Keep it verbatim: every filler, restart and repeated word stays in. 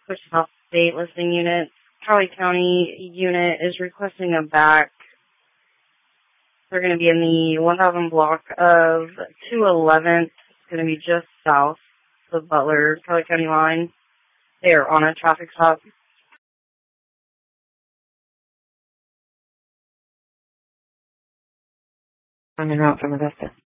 Wichita State Listing Unit. Charlie County unit is requesting a back. They're going to be in the one thousand block of two eleventh. It's going to be just south of the Butler, Charlie County line. They are on a traffic stop. On and out from Augusta.